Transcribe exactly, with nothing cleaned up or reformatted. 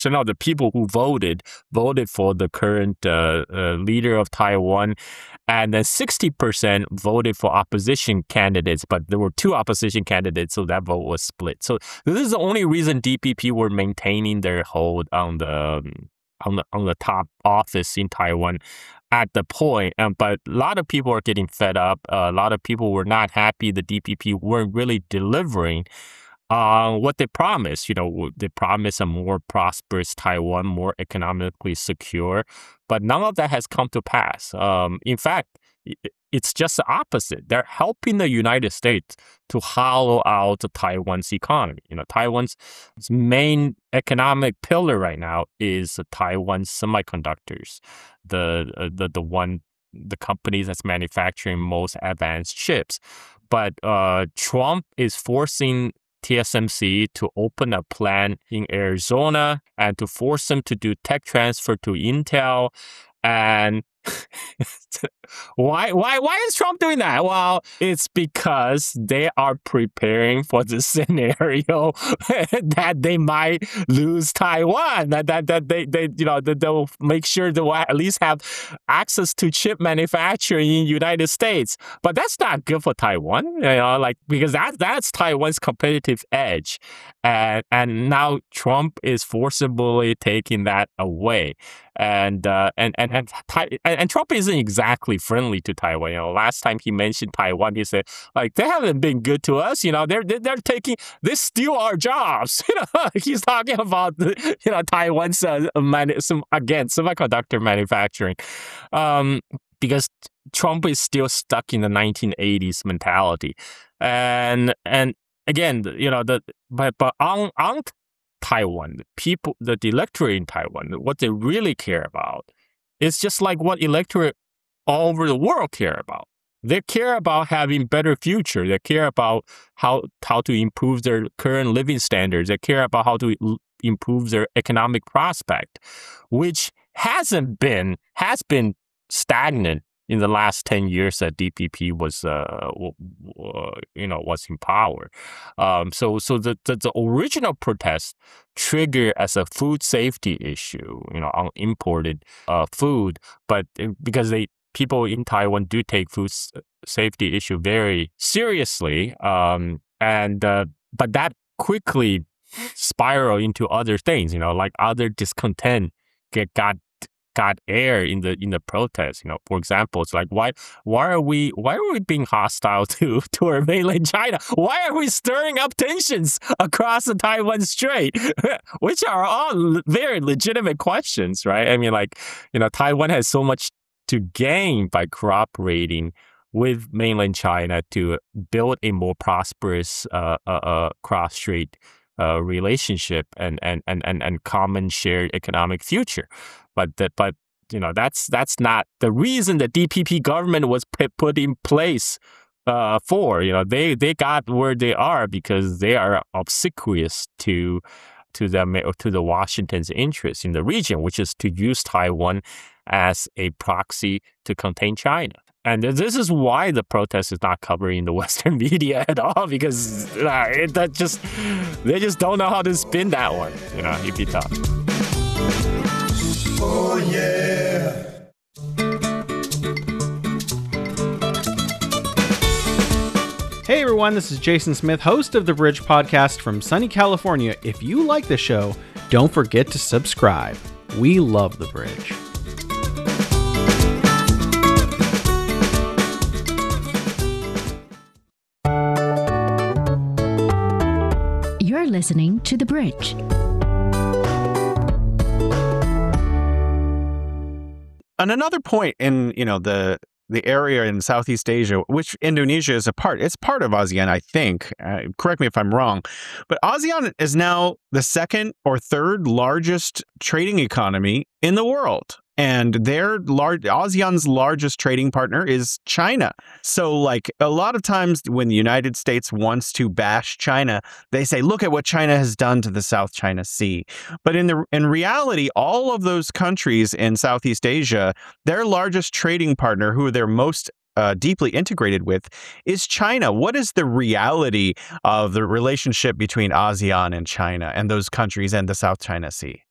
So now the people who voted, voted for the current uh, uh, leader of Taiwan, and then sixty percent voted for opposition candidates, but there were two opposition candidates, so that vote was split. So this is the only reason D P P were maintaining their hold on the um, on the on the top office in Taiwan at the point. Um, but a lot of people are getting fed up. Uh, a lot of people were not happy the D P P weren't really delivering Uh, what they promised. You know, they promised a more prosperous Taiwan, more economically secure, but none of that has come to pass. Um, in fact, it's just the opposite. They're helping the United States to hollow out Taiwan's economy. You know, Taiwan's main economic pillar right now is Taiwan Semiconductors, the uh, the the one the company that's manufacturing most advanced chips. But uh, Trump is forcing T S M C to open a plant in Arizona and to force them to do tech transfer to Intel. And why, why, why is Trump doing that? Well, it's because they are preparing for the scenario that they might lose Taiwan. That that that they they you know that they'll make sure they will at least have access to chip manufacturing in the United States. But that's not good for Taiwan, you know, like because that that's Taiwan's competitive edge, and and now Trump is forcibly taking that away. And uh, and and and, and and Trump isn't exactly friendly to Taiwan. You know, last time he mentioned Taiwan, he said like they haven't been good to us. You know, they're they're, they're taking they steal our jobs. You know, he's talking about the, you know Taiwan's uh, man, some again semiconductor manufacturing, um, because Trump is still stuck in the nineteen eighties mentality, and and again, you know the but but on on. Taiwan, the people, the electorate in Taiwan, what they really care about is just like what electorate all over the world care about. They care about having better future. They care about how how to improve their current living standards. They care about how to improve their economic prospect, which hasn't been has been stagnant in the last ten years that D P P was, uh, w- w- you know, was in power. Um, so, so the, the the original protest triggered as a food safety issue, you know, on imported uh, food, but because they people in Taiwan do take food safety issue very seriously, um, and uh, but that quickly spiraled into other things, you know, like other discontent get got. got air in the in the protests. You know, for example, it's like why why are we why are we being hostile to to our mainland China? Why are we stirring up tensions across the Taiwan Strait? Which are all very legitimate questions, right? I mean, like, you know, Taiwan has so much to gain by cooperating with mainland China to build a more prosperous uh, uh, uh, cross-strait uh, relationship and, and and and and common shared economic future. But that, but you know, that's that's not the reason the D P P government was put put in place uh, for. You know, they they got where they are because they are obsequious to to the to the Washington's interest in the region, which is to use Taiwan as a proxy to contain China. And this is why the protest is not covered in the Western media at all, because uh, it that just they just don't know how to spin that one. You know, it'd be tough. Oh yeah. Hey everyone, this is Jason Smith, host of The Bridge Podcast from sunny California. If you like the show, don't forget to subscribe. We love The Bridge. You're listening to The Bridge. On another point in, you know, the the area in Southeast Asia, which Indonesia is a part, it's part of ASEAN, I think. Uh, correct me if I'm wrong. But ASEAN is now the second or third largest trading economy in the world. And their large ASEAN's largest trading partner is China. So, like, a lot of times when the United States wants to bash China, they say, look at what China has done to the South China Sea. But in the in reality, all of those countries in Southeast Asia, their largest trading partner, who they're most uh, deeply integrated with, is China. What is the reality of the relationship between ASEAN and China and those countries and the South China Sea?